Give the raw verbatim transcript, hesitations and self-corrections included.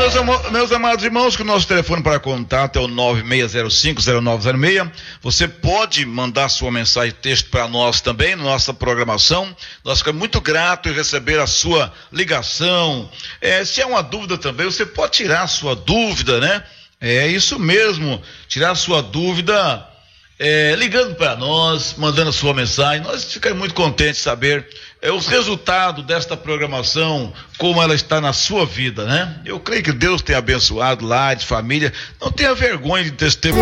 meus, amo, meus amados irmãos, que o nosso telefone para contato é o nove seis zero cinco zero nove zero seis. Você pode mandar sua mensagem de texto para nós também, na nossa programação. Nós ficamos muito gratos em receber a sua ligação. É, se há uma dúvida também, você pode tirar a sua dúvida, né? É isso mesmo, tirar a sua dúvida é, ligando para nós, mandando a sua mensagem. Nós ficamos muito contentes de saber é, os resultados desta programação, como ela está na sua vida, né? Eu creio que Deus tem abençoado lar de família. Não tenha vergonha de testemunhar.